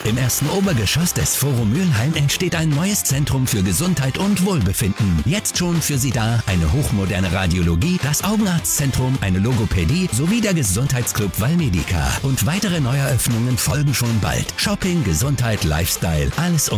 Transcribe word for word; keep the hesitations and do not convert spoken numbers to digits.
Im ersten Obergeschoss des Forum Mülheim entsteht ein neues Zentrum für Gesundheit und Wohlbefinden. Jetzt schon für Sie da eine hochmoderne Radiologie, das Augenarztzentrum, eine Logopädie sowie der Gesundheitsclub Valmedica. Und weitere Neueröffnungen folgen schon bald. Shopping, Gesundheit, Lifestyle, alles